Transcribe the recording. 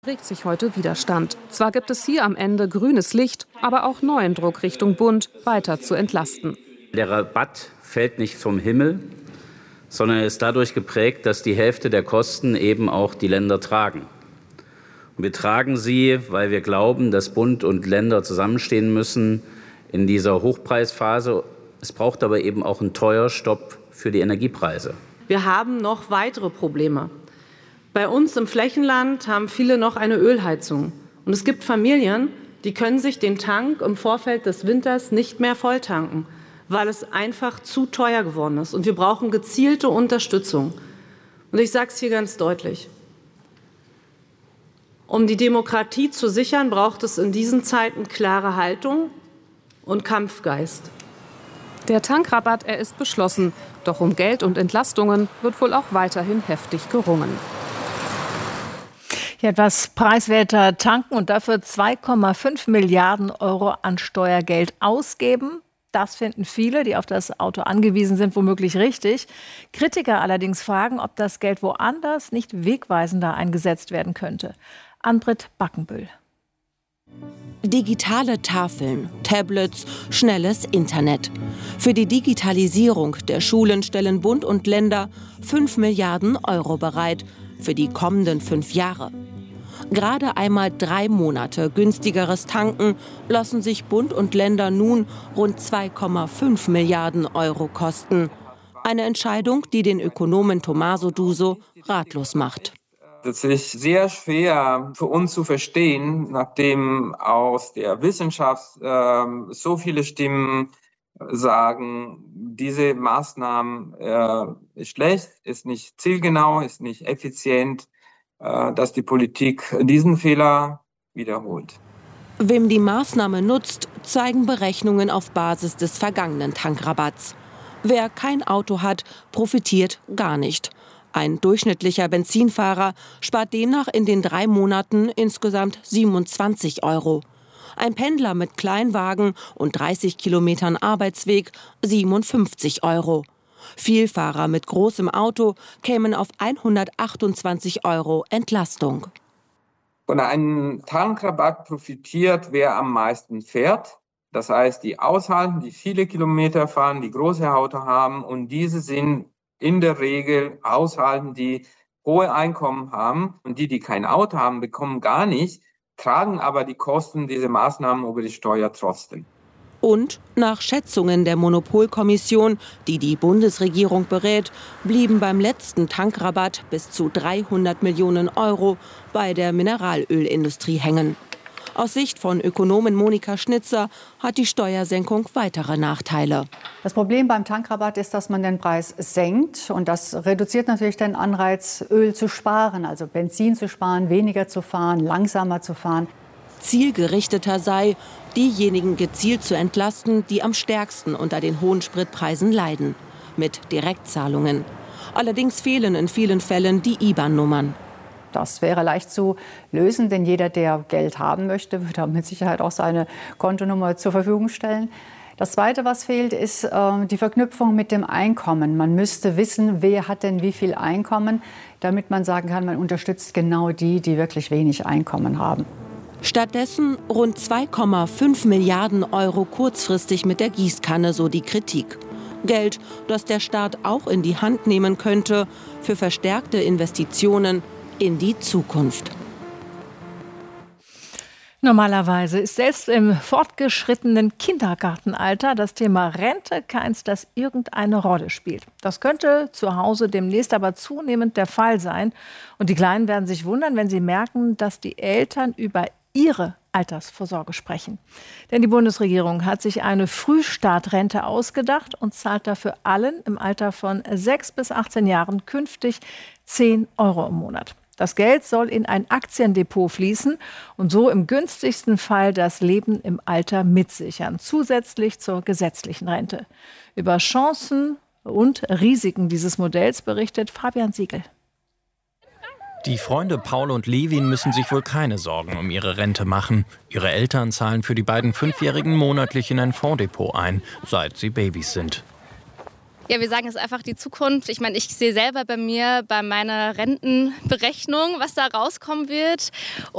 Regt sich heute Widerstand. Zwar gibt es hier am Ende grünes Licht, aber auch neuen Druck Richtung Bund, weiter zu entlasten. Der Rabatt fällt nicht vom Himmel, sondern ist dadurch geprägt, dass die Hälfte der Kosten eben auch die Länder tragen. Und wir tragen sie, weil wir glauben, dass Bund und Länder zusammenstehen müssen in dieser Hochpreisphase. Es braucht aber eben auch einen Teuerstopp für die Energiepreise. Wir haben noch weitere Probleme. Bei uns im Flächenland haben viele noch eine Ölheizung. Und es gibt Familien, die können sich den Tank im Vorfeld des Winters nicht mehr volltanken, weil es einfach zu teuer geworden ist. Und wir brauchen gezielte Unterstützung. Und ich sage es hier ganz deutlich. Um die Demokratie zu sichern, braucht es in diesen Zeiten klare Haltung und Kampfgeist. Der Tankrabatt, er ist beschlossen. Doch um Geld und Entlastungen wird wohl auch weiterhin heftig gerungen. Ja, etwas preiswerter tanken und dafür 2,5 Milliarden Euro an Steuergeld ausgeben. Das finden viele, die auf das Auto angewiesen sind, womöglich richtig. Kritiker allerdings fragen, ob das Geld woanders nicht wegweisender eingesetzt werden könnte. Ann-Britt Backenbüll. Digitale Tafeln, Tablets, schnelles Internet. Für die Digitalisierung der Schulen stellen Bund und Länder 5 Milliarden Euro bereit für die kommenden 5 Jahre. Gerade einmal 3 Monate günstigeres Tanken lassen sich Bund und Länder nun rund 2,5 Milliarden Euro kosten. Eine Entscheidung, die den Ökonomen Tommaso Duso ratlos macht. Das ist sehr schwer für uns zu verstehen, nachdem aus der Wissenschaft so viele Stimmen sagen, diese Maßnahmen ist schlecht, ist nicht zielgenau, ist nicht effizient, dass die Politik diesen Fehler wiederholt. Wem die Maßnahme nutzt, zeigen Berechnungen auf Basis des vergangenen Tankrabatts. Wer kein Auto hat, profitiert gar nicht. Ein durchschnittlicher Benzinfahrer spart demnach in den 3 Monaten insgesamt 27 Euro. Ein Pendler mit Kleinwagen und 30 Kilometern Arbeitsweg 57 Euro. Vielfahrer mit großem Auto kämen auf 128 Euro Entlastung. Von einem Tankrabatt profitiert, wer am meisten fährt. Das heißt, die aushalten, die viele Kilometer fahren, die große Auto haben und diese sind in der Regel Haushalten, die hohe Einkommen haben und die kein Auto haben, bekommen gar nicht, tragen aber die Kosten dieser Maßnahmen über die Steuer trotzdem. Und nach Schätzungen der Monopolkommission, die die Bundesregierung berät, blieben beim letzten Tankrabatt bis zu 300 Millionen Euro bei der Mineralölindustrie hängen. Aus Sicht von Ökonomin Monika Schnitzer hat die Steuersenkung weitere Nachteile. Das Problem beim Tankrabatt ist, dass man den Preis senkt. Und das reduziert natürlich den Anreiz, Öl zu sparen, also Benzin zu sparen, weniger zu fahren, langsamer zu fahren. Zielgerichteter sei, diejenigen gezielt zu entlasten, die am stärksten unter den hohen Spritpreisen leiden. Mit Direktzahlungen. Allerdings fehlen in vielen Fällen die IBAN-Nummern. Das wäre leicht zu lösen, denn jeder, der Geld haben möchte, würde mit Sicherheit auch seine Kontonummer zur Verfügung stellen. Das Zweite, was fehlt, ist die Verknüpfung mit dem Einkommen. Man müsste wissen, wer hat denn wie viel Einkommen, damit man sagen kann, man unterstützt genau die, die wirklich wenig Einkommen haben. Stattdessen rund 2,5 Milliarden Euro kurzfristig mit der Gießkanne, so die Kritik. Geld, das der Staat auch in die Hand nehmen könnte für verstärkte Investitionen in die Zukunft. Normalerweise ist selbst im fortgeschrittenen Kindergartenalter das Thema Rente keins, das irgendeine Rolle spielt. Das könnte zu Hause demnächst aber zunehmend der Fall sein. Und die Kleinen werden sich wundern, wenn sie merken, dass die Eltern über ihre Altersvorsorge sprechen. Denn die Bundesregierung hat sich eine Frühstartrente ausgedacht und zahlt dafür allen im Alter von 6 bis 18 Jahren künftig 10 Euro im Monat. Das Geld soll in ein Aktiendepot fließen und so im günstigsten Fall das Leben im Alter mitsichern, zusätzlich zur gesetzlichen Rente. Über Chancen und Risiken dieses Modells berichtet Fabian Siegel. Die Freunde Paul und Levin müssen sich wohl keine Sorgen um ihre Rente machen. Ihre Eltern zahlen für die beiden 5-Jährigen monatlich in ein Fondsdepot ein, seit sie Babys sind. Ja, wir sagen, es ist einfach die Zukunft. Ich meine, ich sehe selber bei mir, bei meiner Rentenberechnung, was da rauskommen wird.